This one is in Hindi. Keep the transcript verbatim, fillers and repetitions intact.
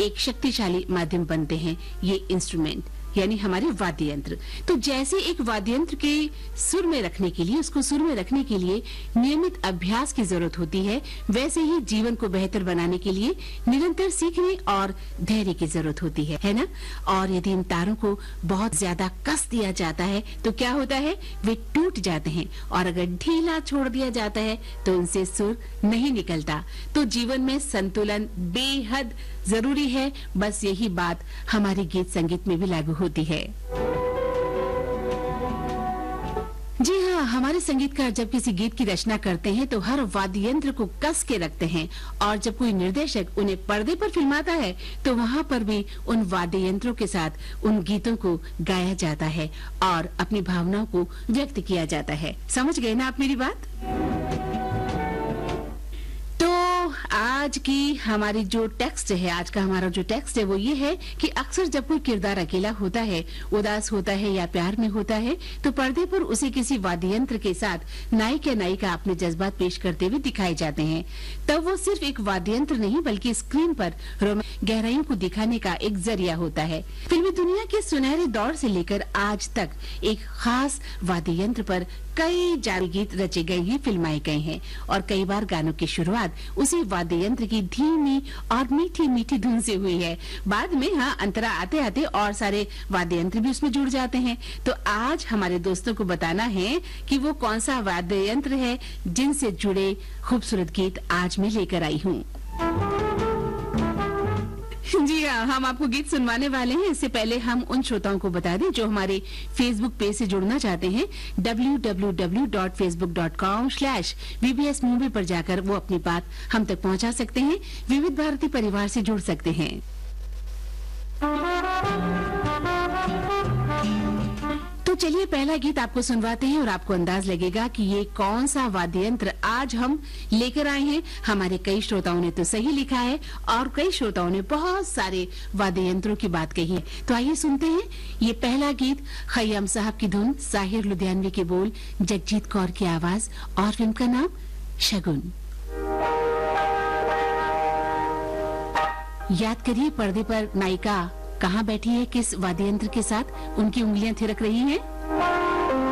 एक शक्तिशाली माध्यम बनते हैं ये इंस्ट्रूमेंट यानी हमारे वाद्य यंत्र। तो जैसे एक वाद्य यंत्र के सुर में रखने के लिए उसको सुर में रखने के लिए नियमित अभ्यास की जरूरत होती है, वैसे ही जीवन को बेहतर बनाने के लिए निरंतर सीखने और धैर्य की जरूरत होती है, है ना? और यदि इन तारों को बहुत ज्यादा कस दिया जाता है तो क्या होता है, वे टूट जाते हैं, और अगर ढीला छोड़ दिया जाता है तो उनसे सुर नहीं निकलता। तो जीवन में संतुलन बेहद जरूरी है। बस यही बात हमारे गीत संगीत में भी लागू होती है। जी हाँ, हमारे संगीतकार जब किसी गीत की रचना करते हैं तो हर वाद्य यंत्र को कस के रखते हैं, और जब कोई निर्देशक उन्हें पर्दे पर फिल्माता है तो वहाँ पर भी उन वाद्य यंत्रों के साथ उन गीतों को गाया जाता है और अपनी भावनाओं को व्यक्त किया जाता है। समझ गए ना आप मेरी बात? आज की हमारी जो टेक्स्ट है, आज का हमारा जो टेक्स्ट है वो ये है कि अक्सर जब कोई किरदार अकेला होता है, उदास होता है या प्यार में होता है, तो पर्दे पर उसे किसी वाद्य यंत्र के साथ नायक या नायिका अपने जज्बात पेश करते हुए दिखाए जाते हैं। तब वो सिर्फ एक वाद्य यंत्र नहीं बल्कि स्क्रीन पर गहराइयों को दिखाने का एक जरिया होता है। फिल्मी दुनिया के सुनहरे दौर से लेकर आज तक एक खास वाद्य यंत्र पर कई जारी गीत रचे गए हैं, फिल्माए गए हैं, और कई बार गानों की शुरुआत उसी वाद्य यंत्र की धीमी और मीठी मीठी धुन से हुई है। बाद में हाँ अंतरा आते आते और सारे वाद्य यंत्र भी उसमें जुड़ जाते हैं। तो आज हमारे दोस्तों को बताना है कि वो कौन सा वाद्य यंत्र है जिनसे जुड़े खूबसूरत गीत आज मैं लेकर आई हूँ। जी हाँ, हम आपको गीत सुनवाने वाले हैं। इससे पहले हम उन श्रोताओं को बता दें जो हमारे फेसबुक पेज से जुड़ना चाहते हैं। W W W dot Facebook dot com slash we B S movie पर जाकर वो अपनी बात हम तक पहुंचा सकते हैं, विविध भारती परिवार से जुड़ सकते हैं। तो चलिए पहला गीत आपको सुनवाते हैं और आपको अंदाज लगेगा कि ये कौन सा वाद्य यंत्र आज हम लेकर आए हैं। हमारे कई श्रोताओं ने तो सही लिखा है और कई श्रोताओं ने बहुत सारे वाद्य यंत्रों की बात कही है। तो आइए सुनते हैं ये पहला गीत। खय्याम साहब की धुन, साहिर लुधियानवी के बोल, जगजीत कौर की आवाज, और फिल्म का नाम शगुन। याद करिए पर्दे पर नायिका कहाँ बैठी है, किस वाद्य यंत्र के साथ उनकी उंगलियां थिरक रही हैं।